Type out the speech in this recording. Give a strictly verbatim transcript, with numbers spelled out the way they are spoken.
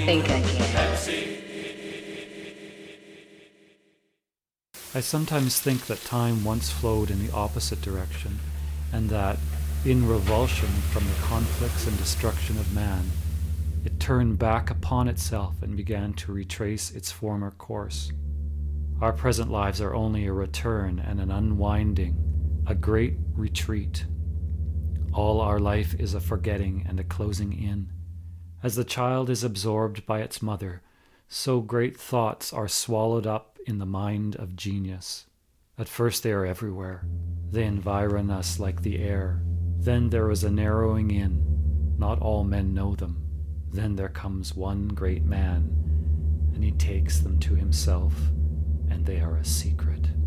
think again. I sometimes think that time once flowed in the opposite direction, and that, in revulsion from the conflicts and destruction of man, it turned back upon itself and began to retrace its former course. Our present lives are only a return and an unwinding, a great retreat. All our life is a forgetting and a closing in. As the child is absorbed by its mother, so great thoughts are swallowed up in the mind of genius. At first they are everywhere. They environ us like the air. Then there is a narrowing in. Not all men know them. Then there comes one great man, and he takes them to himself, and they are a secret.